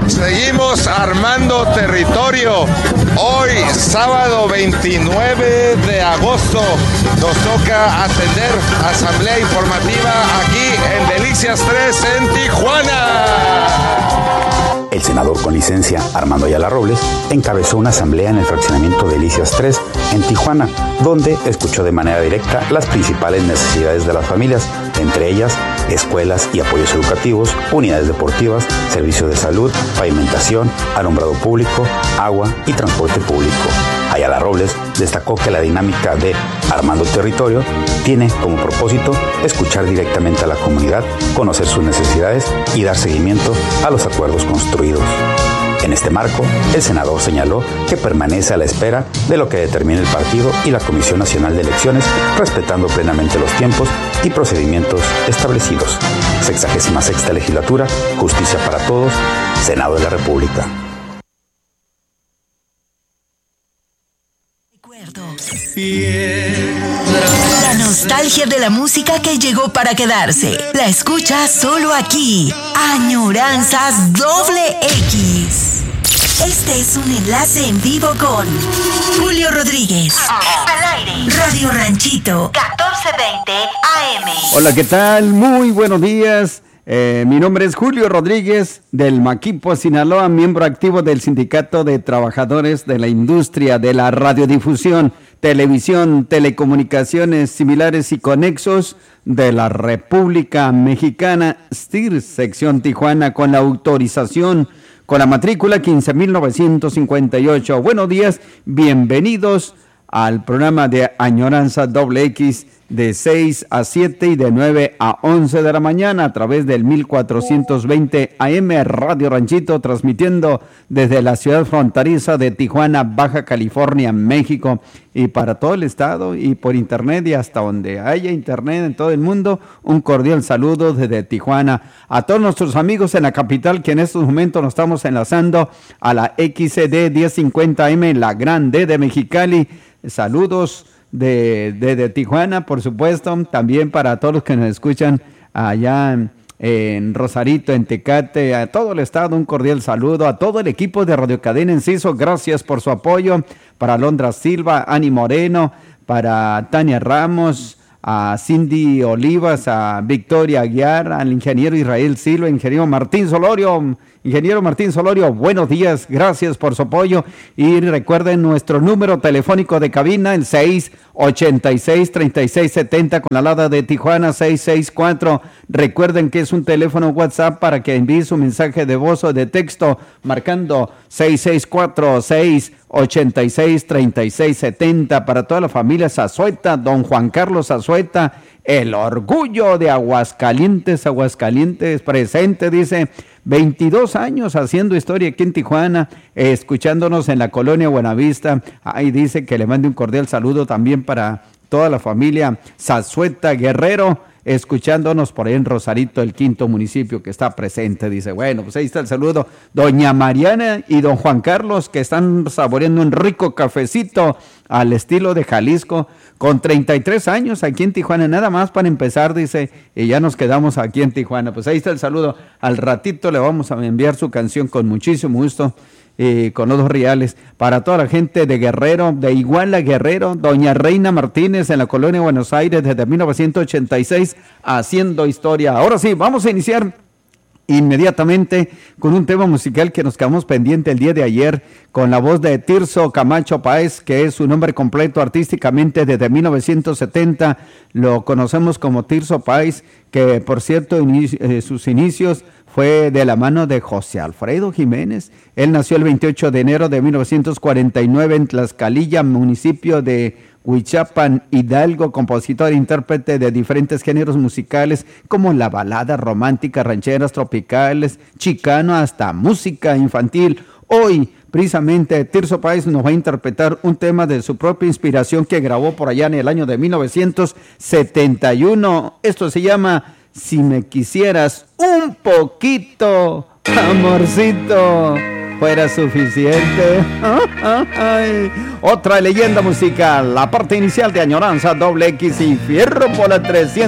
Seguimos armando territorio. Hoy, sábado 29 de agosto, nos toca atender asamblea informativa aquí en Delicias 3 en Tijuana. El senador con licencia Armando Ayala Robles encabezó una asamblea en el fraccionamiento Delicias 3 en Tijuana, donde escuchó de manera directa las principales necesidades de las familias, entre ellas escuelas y apoyos educativos, unidades deportivas, servicios de salud, pavimentación, alumbrado público, agua y transporte público. Ayala Robles destacó que la dinámica de Armando Territorio tiene como propósito escuchar directamente a la comunidad, conocer sus necesidades y dar seguimiento a los acuerdos construidos. En este marco, el senador señaló que permanece a la espera de lo que determine el partido y la Comisión Nacional de Elecciones, respetando plenamente los tiempos y procedimientos establecidos. 66ª Legislatura, Justicia para Todos, Senado de la República. La nostalgia de la música que llegó para quedarse. La escuchas solo aquí. Añoranzas XX. Este es un enlace en vivo con Julio Rodríguez. Al aire. Radio Ranchito 1420 AM. Hola, ¿qué tal? Muy buenos días. Mi nombre es Julio Rodríguez del Maquipo, Sinaloa, miembro activo del Sindicato de Trabajadores de la Industria de la Radiodifusión, Televisión, Telecomunicaciones Similares y Conexos de la República Mexicana, STIR, sección Tijuana, con la autorización, con la matrícula 15.958. Buenos días, bienvenidos al programa de Añoranza XX de 6 a 7 y de 9 a 11 de la mañana a través del 1420 AM Radio Ranchito, transmitiendo desde la ciudad fronteriza de Tijuana, Baja California, México, y para todo el estado y por internet y hasta donde haya internet en todo el mundo. Un cordial saludo desde Tijuana a todos nuestros amigos en la capital, que en estos momentos nos estamos enlazando a la XD 1050 AM, la Gran D de Mexicali. Saludos de Tijuana, por supuesto, también para todos los que nos escuchan allá en Rosarito, en Tecate, a todo el estado, un cordial saludo, a todo el equipo de Radio Cadena Enciso, gracias por su apoyo, para Londra Silva, Ani Moreno, para Tania Ramos, a Cindy Olivas, a Victoria Aguiar, al ingeniero Israel Silva, ingeniero Martín Solorio. Ingeniero Martín Solorio, buenos días, gracias por su apoyo, y recuerden nuestro número telefónico de cabina, el 686-3670 con la alada de Tijuana 664. Recuerden que es un teléfono WhatsApp para que envíe su mensaje de voz o de texto marcando 664-686-3670 para toda la familia Zazueta, don Juan Carlos Zazueta, el orgullo de Aguascalientes presente, dice, 22 años haciendo historia aquí en Tijuana, escuchándonos en la colonia Buenavista. Ahí dice que le mande un cordial saludo también para toda la familia Zazueta Guerrero, escuchándonos por ahí en Rosarito, el quinto municipio que está presente. Dice, bueno, pues ahí está el saludo. Doña Mariana y don Juan Carlos, que están saboreando un rico cafecito al estilo de Jalisco, con 33 años aquí en Tijuana, nada más para empezar, dice, y ya nos quedamos aquí en Tijuana. Pues ahí está el saludo. Al ratito le vamos a enviar su canción con muchísimo gusto, con los 2 reales, para toda la gente de Guerrero, de Iguala Guerrero, doña Reina Martínez en la colonia Buenos Aires desde 1986, haciendo historia. Ahora sí, vamos a iniciar inmediatamente con un tema musical que nos quedamos pendiente el día de ayer, con la voz de Tirso Camacho Páez, que es su nombre completo artísticamente desde 1970, lo conocemos como Tirso Páez, que por cierto sus inicios fue de la mano de José Alfredo Jiménez. Él nació el 28 de enero de 1949 en Tlaxcalilla, municipio de Huichapan, Hidalgo, compositor e intérprete de diferentes géneros musicales como la balada romántica, rancheras, tropicales, chicano, hasta música infantil. Hoy, precisamente, Tirso Páez nos va a interpretar un tema de su propia inspiración que grabó por allá en el año de 1971. Esto se llama Si me quisieras un poquito, amorcito, fuera suficiente. Ay. Otra leyenda musical, la parte inicial de Añoranza XX y Fierro por la 300.